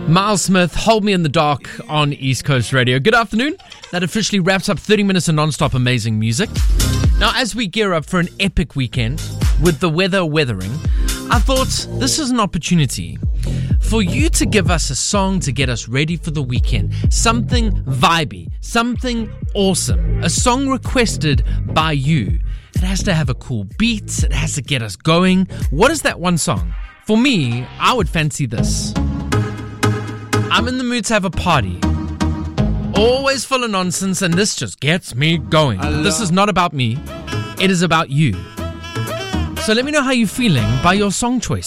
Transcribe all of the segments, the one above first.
Miles Smith, Hold Me in the Dark on East Coast Radio. Good afternoon. That officially wraps up 30 minutes of non-stop amazing music. Now, as we gear up for an epic weekend with the weather weathering, I thought this is an opportunity for you to give us a song to get us ready for the weekend. Something vibey, something awesome. A song requested by you. It has to have a cool beat. It has to get us going. What is that one song? For me, I would fancy this. I'm in the mood to have a party. Always full of nonsense, and this just gets me going. This is not about me. It is about you. So let me know how you're feeling by your song choice.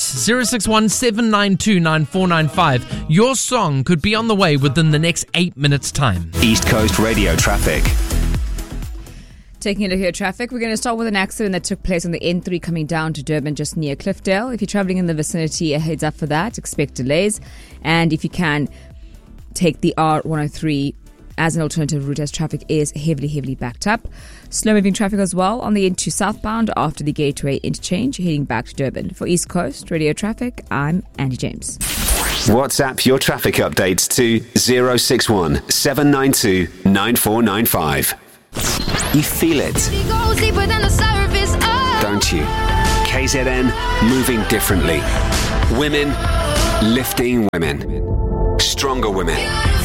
061-792-9495. Your song could be on the way within the next 8 minutes' time. East Coast Radio traffic. Taking a look at traffic, we're going to start with an accident that took place on the N3 coming down to Durban just near Cliffdale. If you're travelling in the vicinity, a heads up for that. Expect delays. And if you can, take the R103 as an alternative route as traffic is heavily backed up. Slow moving traffic as well on the N2 southbound after the Gateway interchange heading back to Durban. For East Coast Radio Traffic, I'm Andy James. WhatsApp your traffic updates to 061 792 9495. You feel it, don't you? KZN, moving differently. Women, lifting women. Stronger women.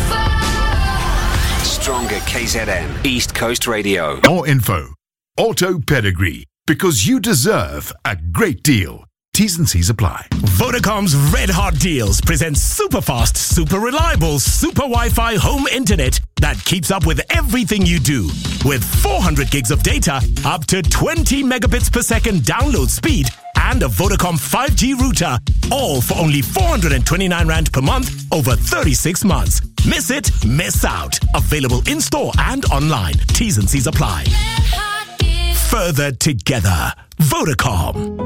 Stronger KZN. East Coast Radio. More info. Auto Pedigree. Because you deserve a great deal. T's and C's apply. Vodacom's Red Hot Deals presents super fast, super reliable, super Wi-Fi home internet that keeps up with everything you do. With 400 gigs of data, up to 20 megabits per second download speed, and a Vodacom 5G router, all for only 429 Rand per month over 36 months. Miss it, miss out. Available in-store and online. T's and C's apply. Further together. Vodacom.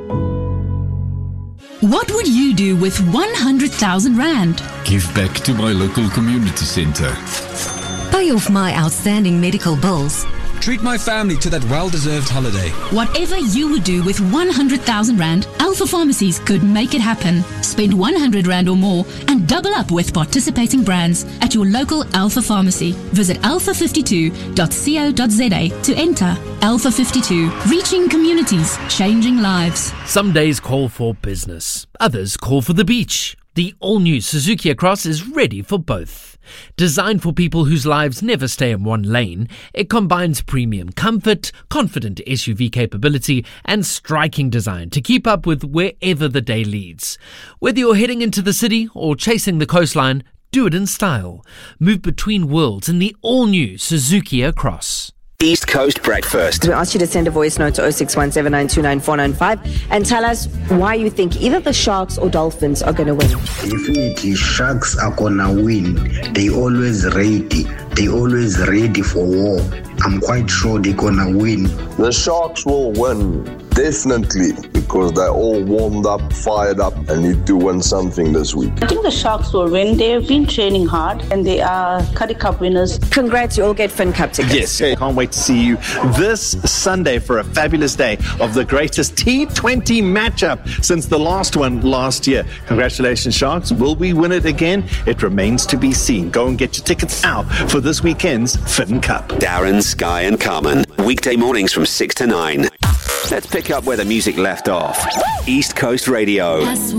What would you do with 100,000 Rand? Give back to my local community center. Pay off my outstanding medical bills. Treat my family to that well-deserved holiday. Whatever you would do with 100,000 Rand, Alpha Pharmacies could make it happen. Spend 100 Rand or more and double up with participating brands at your local Alpha Pharmacy. Visit alpha52.co.za to enter. Alpha 52, reaching communities, changing lives. Some days call for business, others call for the beach. The all-new Suzuki Across is ready for both. Designed for people whose lives never stay in one lane, it combines premium comfort, confident SUV capability, and striking design to keep up with wherever the day leads. Whether you're heading into the city or chasing the coastline, do it in style. Move between worlds in the all-new Suzuki Across. East Coast Breakfast. We asked you to send a voice note to 061-792-9495 and tell us why you think either the Sharks or Dolphins are going to win. Definitely, Sharks are going to win. They always ready. They always ready for war. I'm quite sure they're going to win. The Sharks will win, definitely, because they're all warmed up, fired up, and need to win something this week. I think the Sharks will win. They have been training hard, and they are Currie Cup winners. Congrats, you all get Finn Cup tickets. Yes, can't wait to see you this Sunday for a fabulous day of the greatest T20 matchup since the last one last year. Congratulations, Sharks. Will we win it again? It remains to be seen. Go and get your tickets now for this weekend's Finn Cup. Darren, Sky and Carmen. Weekday mornings from 6 to 9. Let's pick up where the music left off. East Coast Radio.